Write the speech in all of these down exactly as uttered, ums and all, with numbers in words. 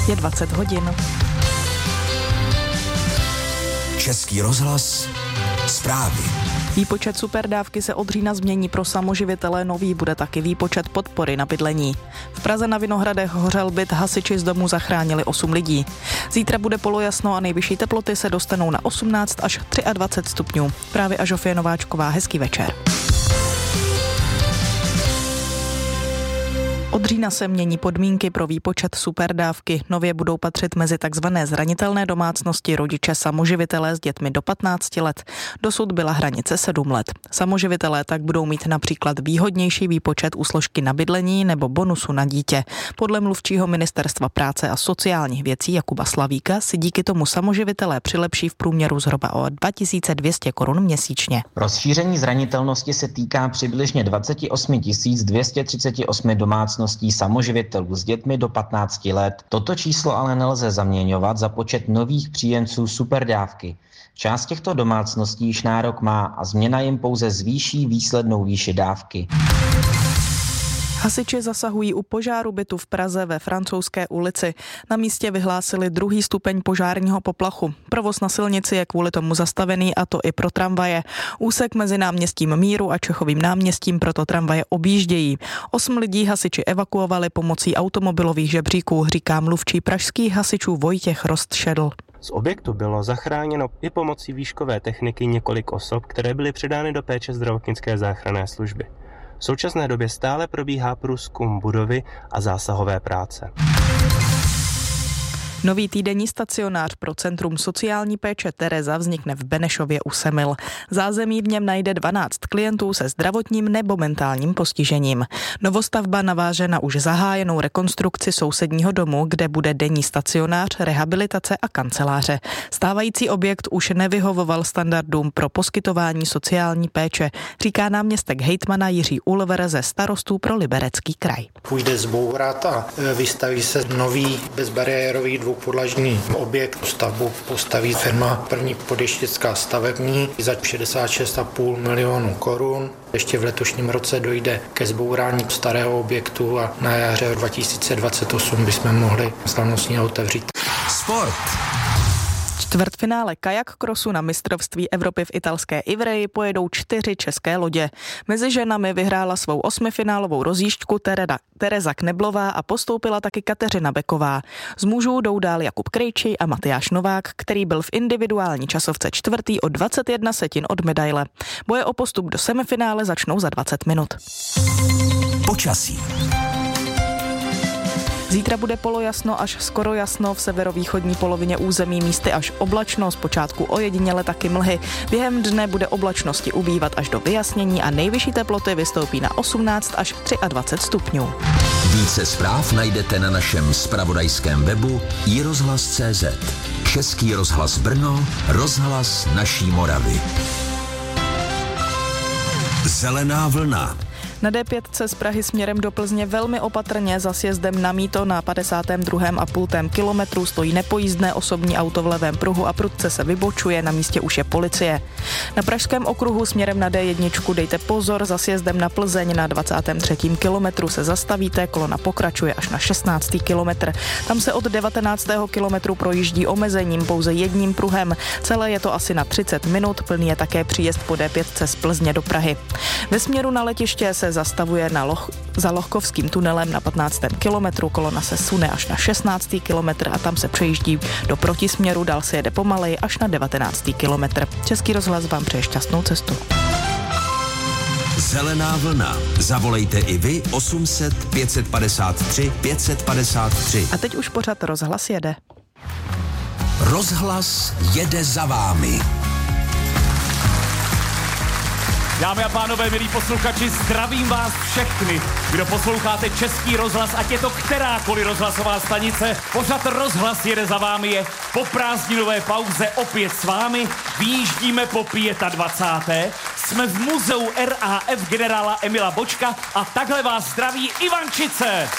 Je dvacet hodin. Český rozhlas, zprávy. Výpočet superdávky se od října změní, pro samoživitele nový bude taky výpočet podpory na bydlení. V Praze na Vinohradech hořel byt, hasiči z domu zachránili osm lidí. Zítra bude polojasno a nejvyšší teploty se dostanou na osmnáct až dvacet tři stupňů. Právě Žofie Nováčková, hezký večer. Od října se mění podmínky pro výpočet superdávky. Nově budou patřit mezi takzvané zranitelné domácnosti rodiče samoživitelé s dětmi do patnácti let. Dosud byla hranice sedm let. Samoživitelé tak budou mít například výhodnější výpočet u složky na bydlení nebo bonusu na dítě. Podle mluvčího Ministerstva práce a sociálních věcí Jakuba Slavíka si díky tomu samoživitelé přilepší v průměru zhruba o dva tisíce dvě stě korun měsíčně. Rozšíření zranitelnosti se týká přibližně dvacet osm tisíc dvě stě třicet osm domácností samoživitelů s dětmi do patnácti let. Toto číslo ale nelze zaměňovat za počet nových příjemců superdávky. Část těchto domácností již nárok má a změna jim pouze zvýší výslednou výši dávky. Hasiči zasahují u požáru bytu v Praze ve Francouzské ulici. Na místě vyhlásili druhý stupeň požárního poplachu. Provoz na silnici je kvůli tomu zastavený, a to i pro tramvaje. Úsek mezi náměstím Míru a Čechovým náměstím proto tramvaje objíždějí. Osm lidí hasiči evakuovali pomocí automobilových žebříků, říká mluvčí pražských hasičů Vojtěch Rostšedl. Z objektu bylo zachráněno i pomocí výškové techniky několik osob, které byly předány do péče zdravotnické záchranné služby. V současné době stále probíhá průzkum budovy a zásahové práce. Nový týdenní stacionář pro Centrum sociální péče Tereza vznikne v Benešově u Semil. Zázemí v něm najde dvanáct klientů se zdravotním nebo mentálním postižením. Novostavba naváže na už zahájenou rekonstrukci sousedního domu, kde bude denní stacionář, rehabilitace a kanceláře. Stávající objekt už nevyhovoval standardům pro poskytování sociální péče, říká náměstek hejtmana Jiří Ulver ze Starostů pro Liberecký kraj. Půjde zbourat a vystaví se nový bezbariérový dvoupodlažní objekt. Stavbu postaví firma První Podještická stavební za šedesát šest celá pět milionu korun. Ještě v letošním roce dojde ke zbourání starého objektu a na jaře dva tisíce dvacet osm bychom mohli slavnostně otevřít. Sport. Čtvrtfinále kajak krosu na mistrovství Evropy v italské Ivreji pojedou čtyři české lodě. Mezi ženami vyhrála svou osmifinálovou rozjížďku Tereza, Tereza Kneblová a postoupila taky Kateřina Beková. Z mužů jdou dál Jakub Krejčí a Matyáš Novák, který byl v individuální časovce čtvrtý o dvacet jedna setin od medaile. Boje o postup do semifinále začnou za dvacet minut. Počasí. Zítra bude polojasno až skoro jasno, v severovýchodní polovině území místy až oblačno, zpočátku ojediněle taky mlhy. Během dne bude oblačnosti ubývat až do vyjasnění a nejvyšší teploty vystoupí na osmnáct až dvacet tři stupňů. Více zpráv najdete na našem zpravodajském webu i rozhlas tečka cé zet. Český rozhlas Brno, rozhlas naší Moravy. Zelená vlna. Na dé pět z Prahy směrem do Plzně velmi opatrně za sjezdem na Mýto na padesátém druhém a půl kilometru stojí nepojízdné osobní auto v levém pruhu a prudce se vybočuje, na místě už je policie. Na pražském okruhu směrem na dé jedna dejte pozor, za sjezdem na Plzeň na dvacátém třetím kilometru se zastavíte, kolona pokračuje až na šestnáctý kilometr. Tam se od devatenáctého kilometru projíždí omezením pouze jedním pruhem. Celé je to asi na třicet minut, plný je také příjezd po dé pět z Plzně do Prahy. Ve směru na letiště se zastavuje na Loch, za Lohkovským tunelem na patnáctém kilometru, kolona se sune až na šestnáctý kilometr a tam se přejíždí do protisměru, dál se jede pomaleji až na devatenáctý kilometr. Český rozhlas vám přeje šťastnou cestu. Zelená vlna. Zavolejte i vy osm set pět padesát tři pět padesát tři. A teď už pořad Rozhlas jede. Rozhlas jede za vámi. Dámy a pánové, milí posluchači, zdravím vás všechny, kdo posloucháte Český rozhlas, ať je to kterákoliv rozhlasová stanice. Pořad Rozhlas jede za vámi je po prázdninové pauze opět s vámi. Vyjíždíme po dvacáté páté Jsme v muzeu R A F generála Emila Bočka a takhle vás zdraví Ivančice.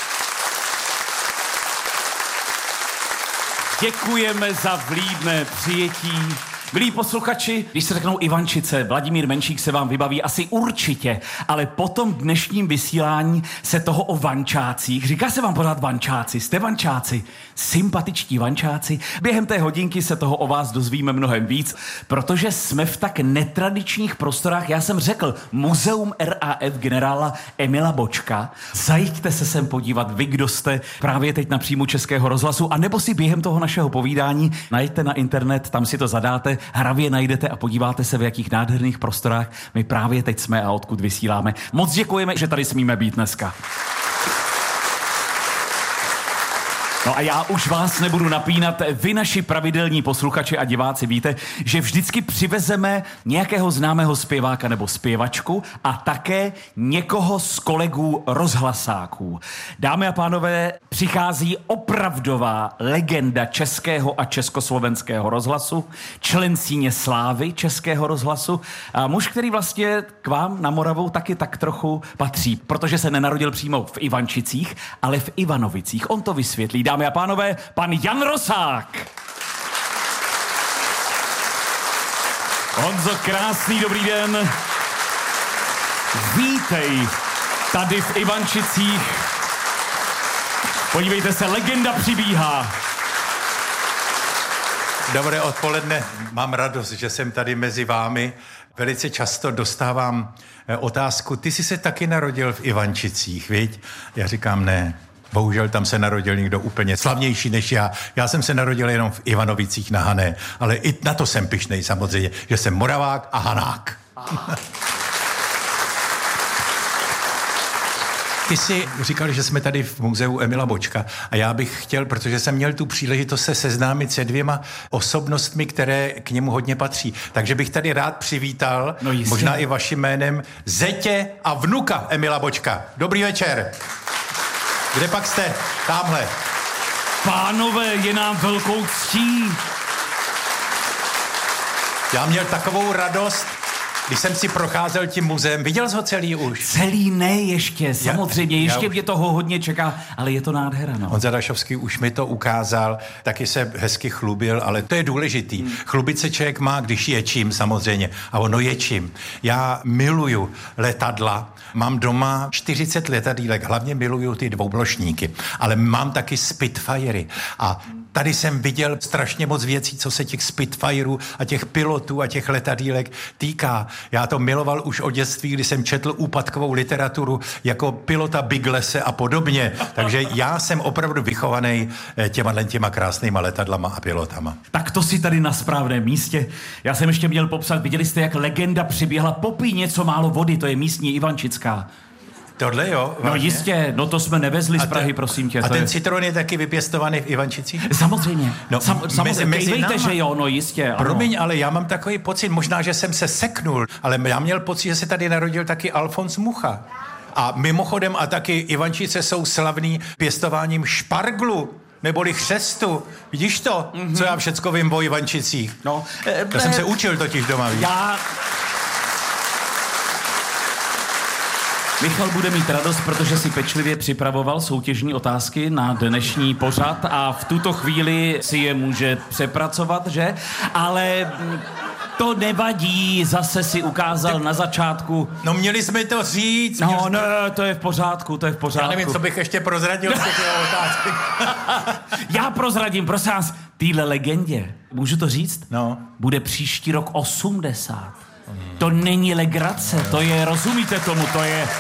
Děkujeme za vlídné přijetí. Milí posluchači, když se řeknou Ivančice, Vladimír Menšík se vám vybaví asi určitě, ale po tom dnešním vysílání se toho o vančácích, říká se vám pořád vančáci, jste vančáci, sympatičtí vančáci, během té hodinky se toho o vás dozvíme mnohem víc, protože jsme v tak netradičních prostorách, já jsem řekl, Muzeum R A F generála Emila Bočka. Zajďte se sem podívat, vy, kdo jste právě teď na příjmu Českého rozhlasu, anebo si během toho našeho povídání najďte na internet, tam si to zadáte, hravě najdete a podíváte se, v jakých nádherných prostorách my právě teď jsme a odkud vysíláme. Moc děkujeme, že tady smíme být dneska. No a já už vás nebudu napínat. Vy, naši pravidelní posluchači a diváci, víte, že vždycky přivezeme nějakého známého zpěváka nebo zpěvačku a také někoho z kolegů rozhlasáků. Dámy a pánové, přichází opravdová legenda českého a československého rozhlasu, člen síně slávy Českého rozhlasu a muž, který vlastně k vám na Moravu taky tak trochu patří, protože se nenarodil přímo v Ivančicích, ale v Ivanovicích. On to vysvětlí. Dámy a pánové, pan Jan Rosák. Honzo, krásný dobrý den. Vítej tady v Ivančicích. Podívejte se, legenda přibíhá. Dobré odpoledne, mám radost, že jsem tady mezi vámi. Velice často dostávám otázku, ty jsi se taky narodil v Ivančicích, viď? Já říkám ne. Bohužel tam se narodil někdo úplně slavnější než já. Já jsem se narodil jenom v Ivanovicích na Hané, ale i na to jsem pyšnej samozřejmě, že jsem Moravák a Hanák. Ty jsi říkal, že jsme tady v muzeu Emila Bočka a já bych chtěl, protože jsem měl tu příležitost se seznámit se dvěma osobnostmi, které k němu hodně patří. Takže bych tady rád přivítal, no možná i vaším jménem, zetě a vnuka Emila Bočka. Dobrý večer. Kde pak jste? Támhle. Pánové, je nám velkou ctí. Já měl takovou radost, když jsem si procházel tím muzeem. Viděl jsi ho celý už? Celý ne ještě, samozřejmě. Já, ještě já mě už... toho hodně čeká, ale je to nádhera. No. Honza Dašovský už mi to ukázal, taky se hezky chlubil, ale to je důležitý. Hmm. Chlubit se člověk má, když je čím samozřejmě. A ono je čím. Já miluju letadla. Mám doma čtyřicet letadýlek, hlavně miluju ty dvouplošníky. Ale mám taky Spitfiry. A tady jsem viděl strašně moc věcí, co se těch Spitfireů a těch pilotů a těch letadýlek týká. Já to miloval už od dětství, kdy jsem četl úpadkovou literaturu jako pilota Biglese a podobně. Takže já jsem opravdu vychovaný těma těma krásnýma letadlama a pilotama. Tak to si tady na správném místě. Já jsem ještě měl popsat, viděli jste, jak legenda přiběhla, popij něco málo vody, to je místní Ivančická. Tohle jo? Vlastně? No jistě, no to jsme nevezli a z Prahy, ten, prosím tě. A to ten je... citron je taky vypěstovaný v Ivančicích? Samozřejmě. No, Sam, samozřejmě, mezi, kejvejte, že jo, no jistě. Promiň, ano. Ale já mám takový pocit, možná, že jsem se seknul, ale já měl pocit, že se tady narodil taky Alfons Mucha. A mimochodem, a taky Ivančice jsou slavný pěstováním šparglu, neboli chřestu. Vidíš to, mm-hmm. co já všecko vím o Ivančicích? No, e, já e, jsem se učil totiž doma, víš? Já... Michal bude mít radost, protože si pečlivě připravoval soutěžní otázky na dnešní pořad a v tuto chvíli si je může přepracovat, že? Ale to nevadí, zase si ukázal tak, na začátku. No měli jsme to říct. No, ne, no, to je v pořádku, to je v pořádku. Já nevím, co bych ještě prozradil z těch otázky. Já prozradím, prosím vás, týhle legendě, můžu to říct? No. Bude příští rok osmdesát. To není legrace, to je, rozumíte tomu, to je...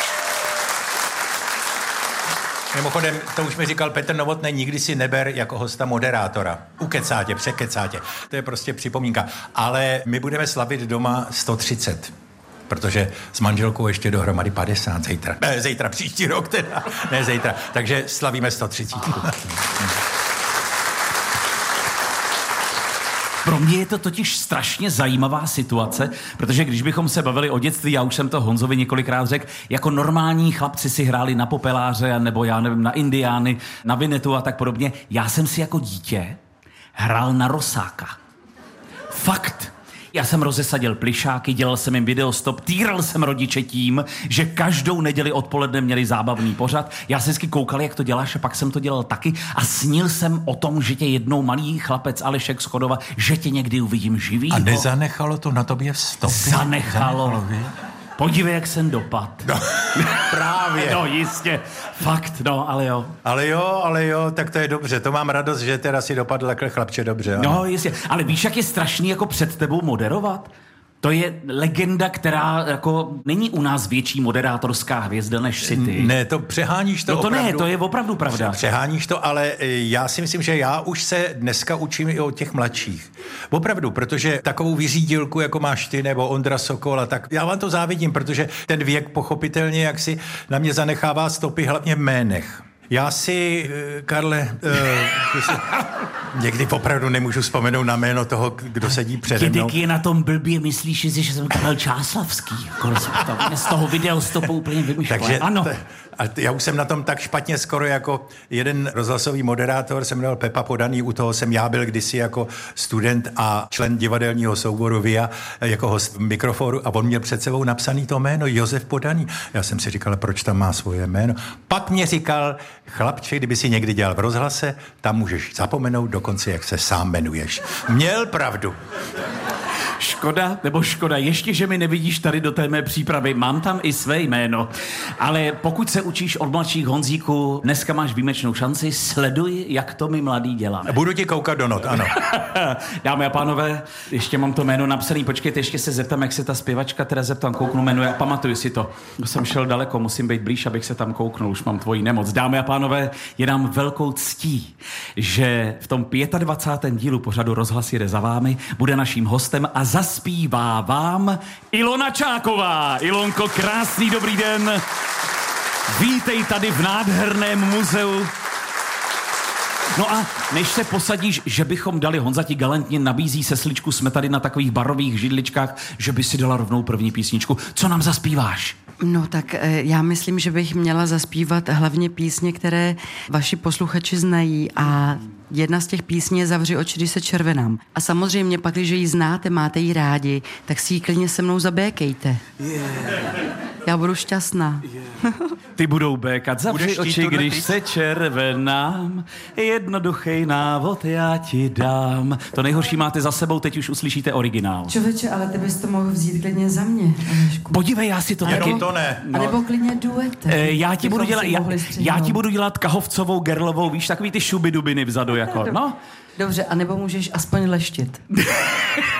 Mimochodem, to už mi říkal Petr Novotný, nikdy si neber jako hosta moderátora. Ukecátě, překecátě. To je prostě připomínka. Ale my budeme slavit doma sto třicet. Protože s manželkou ještě dohromady padesát zítra. Ne, zítra, příští rok teda. Ne, zítra. Takže slavíme sto třicet. Pro mě je to totiž strašně zajímavá situace, protože když bychom se bavili o dětství, já už jsem to Honzovi několikrát řekl, jako normální chlapci si hráli na popeláře, nebo já nevím, na indiány, na vinetu a tak podobně. Já jsem si jako dítě hrál na Rosáka. Fakt. Já jsem rozesadil plišáky, dělal jsem jim videostop, týral jsem rodiče tím, že každou neděli odpoledne měli zábavný pořad. Já jsem vždycky koukal, jak to děláš, a pak jsem to dělal taky a snil jsem o tom, že tě jednou malý chlapec Alešek z Chodova, že tě někdy uvidím živý. A nezanechalo to na tobě stopy? Zanechalo. Zanechalo Podívej, jak jsem dopad. No, právě. No, jistě. Fakt, no, ale jo. Ale jo, ale jo, tak to je dobře. To mám radost, že teda si dopadl takhle chlapče dobře. Ano. No, jistě. Ale víš, jak je strašný jako před tebou moderovat? To je legenda, která jako není u nás větší moderátorská hvězda než si ty. Ne, to přeháníš to No to opravdu. ne, to je opravdu pravda. Přeháníš to, ale já si myslím, že já už se dneska učím i od těch mladších. Opravdu, protože takovou vyřídilku, jako máš ty nebo Ondra Sokol, a tak já vám to závidím, protože ten věk pochopitelně jak si na mě zanechává stopy hlavně v jménech. Já si, Karle, uh, někdy opravdu nemůžu vzpomenout na jméno toho, kdo sedí přede mnou. Kdy je na tom blbě, myslíš si, že jsem Karel Čáslavský. Z toho videostopu úplně vymyšlel. Takže ano. T- a já už jsem na tom tak špatně skoro jako jeden rozhlasový moderátor, jsem jmenoval Pepa Podaný, u toho jsem já byl kdysi jako student a člen divadelního souboru V I A jako host mikrofonu a on měl před sebou napsaný to jméno Josef Podaný. Já jsem si říkal, proč tam má svoje jméno. Pak mě říkal, chlapče, kdyby si někdy dělal v rozhlase, tam můžeš zapomenout dokonce, jak se sám jmenuješ. Měl pravdu. Škoda, nebo škoda, ještě, že mi nevidíš tady do té mé přípravy. Mám tam i své jméno. Ale pokud se učíš od mladších Honzíku, dneska máš výjimečnou šanci, sleduj, jak to mi mladý dělá. Budu ti koukat do not, ano. Dámy a pánové, ještě mám to jméno napsaný, počkejte, ještě se zeptám, jak se ta zpěvačka, teda zeptám, kouknu jmenuje, pamatuju si to. Jsem šel daleko, musím být blíž, abych se tam kouknul, už mám tvoji nemoc. Dámy a pánové, je nám velkou ctí, že v tom dvacátém pátém dílu pořadu Rozhlas jede za vámi bude naším hostem a zaspívá vám Ilona Čáková. Ilonko, krásný dobrý den. Vítej tady v nádherném muzeu. No a než se posadíš, že bychom dali, Honza ti galantně nabízí sesličku, jsme tady na takových barových židličkách, že by si dala rovnou první písničku. Co nám zaspíváš? No tak já myslím, že bych měla zaspívat hlavně písně, které vaši posluchači znají a jedna z těch písní je Zavři oči, když se červenám. A samozřejmě pak, když ji znáte, máte ji rádi, tak si ji klidně se mnou zabékejte. Yeah. Já budu šťastná. Yeah. Ty budou békat. Zavři oči, když ty... se červenám, jednoduchý návod já ti dám. To nejhorší máte za sebou, teď už uslyšíte originál. Člověče, ale ty bys to mohl vzít klidně za mě, Alešku. Podívej, já si to taky... to ne. No. A nebo klidně duet. E, já, ti budu dělat, já, já ti budu dělat Kahovcovou, Gerlovou, víš, takový ty šubidubiny vzadu, jako, no. Dobře, a nebo můžeš aspoň leštit.